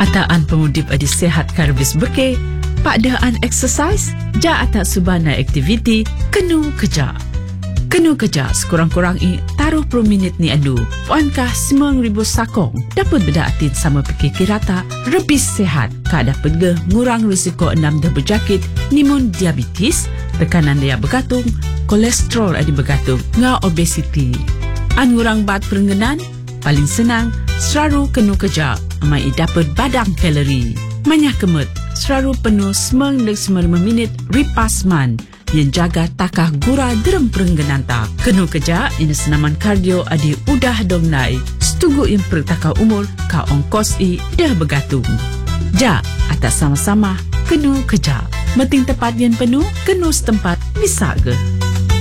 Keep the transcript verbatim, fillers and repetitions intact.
Ataan pemudip adi sehat karbis beke, pakdaan exercise, ja atak subana aktiviti, kenu kerja. Kenu kerja sekurang-kurang i taruh puluh minit ni adu. Puankah sembilan ribu sakong dapat beda atin sama peki kirata lebih sehat ka dapat ge ngurang risiko enam dah berjakit nimun diabetes, tekanan daya bergantung, kolesterol adi bergantung, nga obesiti. An ngurang bat perengganan, paling senang selalu kenu kerja amai dapat badang kalori. Manyah kemut, selalu penuh sembilan dan sembilan minit ripas man yang jaga takah gura derem perengganan tak. Kenu kerja ini senaman kardio adi udah dong nai. Setugu yang pertakah umur ka ongkos i dah bergantung. Ja, atas sama-sama kenu kerja. Meting tepat yang penuh, kenu setempat bisa ke?